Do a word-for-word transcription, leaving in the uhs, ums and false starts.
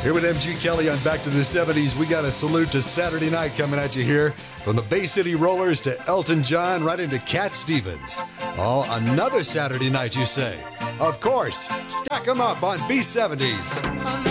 Here with M G Kelly on Back to the seventies, we got a salute to Saturday night coming at you here. From the Bay City Rollers to Elton John, right into Cat Stevens. Oh, another Saturday night, you say? Of course. Stack 'em up on B seventies.